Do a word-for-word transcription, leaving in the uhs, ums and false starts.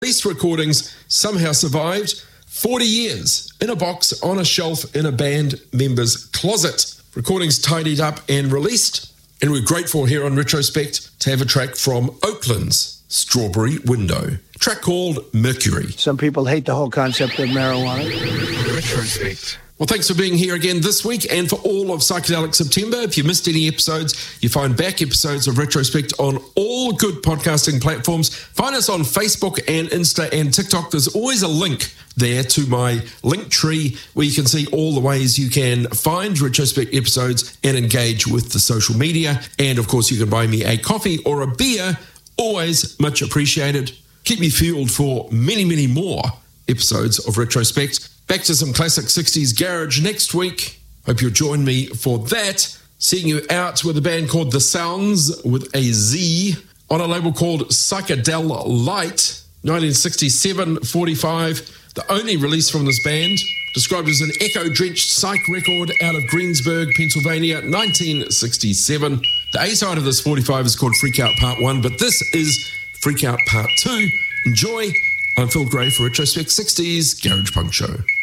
Released recordings somehow survived forty years in a box on a shelf in a band member's closet. Recordings tidied up and released, and we're grateful here on Retrospect to have a track from Oakland's Strawberry Window, a track called Mercury. Some people hate the whole concept of marijuana. Retrospect. Well, thanks for being here again this week and for all of Psychedelic September. If you missed any episodes, you find back episodes of Retrospect on all good podcasting platforms. Find us on Facebook and Insta and TikTok. There's always a link there to my link tree where you can see all the ways you can find Retrospect episodes and engage with the social media. And, of course, you can buy me a coffee or a beer. Always much appreciated. Keep me fueled for many, many more episodes of Retrospect. Back to some classic sixties garage next week. Hope you'll join me for that. Seeing you out with a band called The Sounds with a Z on a label called Psychedel Light, nineteen sixty-seven forty-five. The only release from this band, described as an echo-drenched psych record out of Greensburg, Pennsylvania, nineteen sixty-seven. The A-side of this forty-five is called Freak Out Part one, but this is Freak Out Part two. Enjoy. I'm Phil Gray for Retrospect sixties Garage Punk Show.